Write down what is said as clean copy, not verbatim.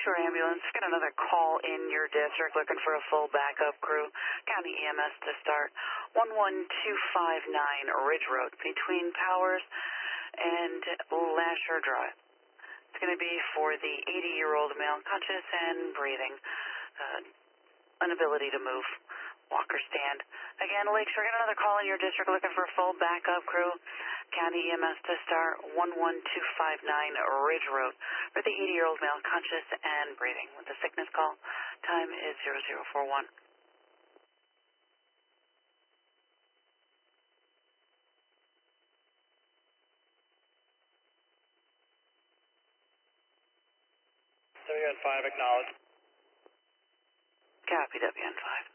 Lakeshore Ambulance, got another call in your district looking for a full backup crew. County EMS to start. 11259 Ridge Road between Powers and Lasher Drive. It's going to be for the 80-year-old male, conscious and breathing, inability to move, walker stand. Again, Lakeshore, got another call in your district looking for a full backup crew. County EMS to start. 11259 Ridge Road for the 80-year-old male, conscious and breathing. With the sickness call, time is 0041. WN5, acknowledge. Copy, WN5.